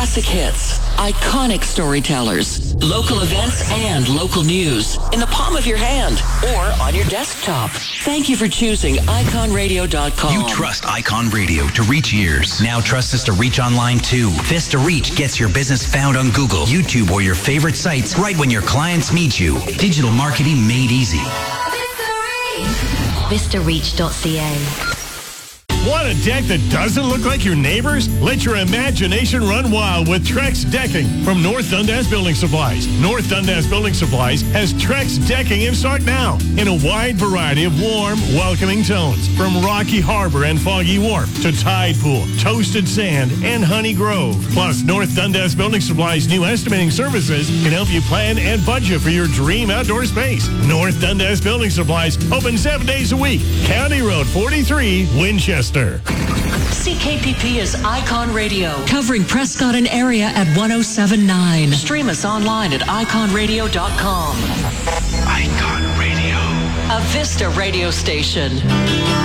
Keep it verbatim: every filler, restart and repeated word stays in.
classic hits, iconic storytellers, local events, and local news in the palm of your hand or on your desktop. Thank you for choosing icon radio dot com. You trust Icon Radio to reach ears. Now trust us to reach online too. Vista Reach gets your business found on Google, YouTube, or your favorite sites right when your clients meet you. Digital marketing made easy. Vista Reach dot C A. Want a deck that doesn't look like your neighbor's? Let your imagination run wild with Trex Decking from North Dundas Building Supplies. North Dundas Building Supplies has Trex Decking in stock now in a wide variety of warm, welcoming tones. From Rocky Harbor and Foggy Wharf to Tide Pool, Toasted Sand, and Honey Grove. Plus, North Dundas Building Supplies' new estimating services can help you plan and budget for your dream outdoor space. North Dundas Building Supplies open seven days a week. County Road forty-three, Winchester. C K P P is Icon Radio, covering Prescott and area at one oh seven point nine. Stream us online at icon radio dot com. Icon Radio. A Vista radio station.